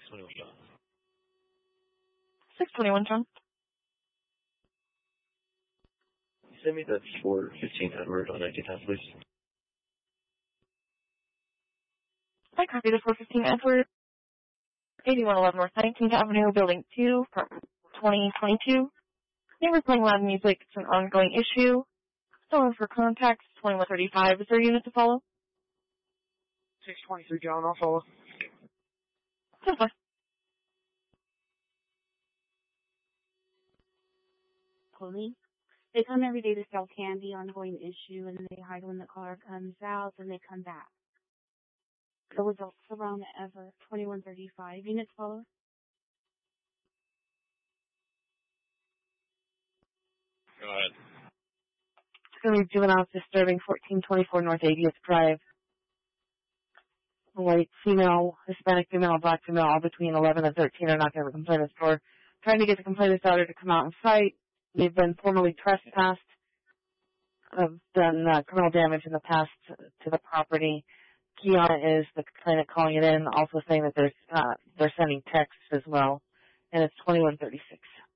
621 John. 621 John. Send me that 415 Edward on 19th, please. I copy the 415 Edward, 8111 North 19th Avenue, Building 2, from 2022. Neighbors playing loud music. It's an ongoing issue. Stolen for contacts, 2135. Is there a unit to follow? 623 John, I'll follow. Simply. Police. They come every day to sell candy, ongoing issue, and they hide when the car comes out, and they come back. The results around ever, 2135. Units follow? Go ahead. It's going to be juveniles disturbing 1424 North 80th Drive. White female, Hispanic female, black female, all between 11 and 13 are not going to complain at the store. Trying to get the complainant's daughter to come out and fight. They've been formally trespassed. Have done criminal damage in the past to the property. Kiana is the complainant calling it in, also saying that they're sending texts as well. And it's 2136.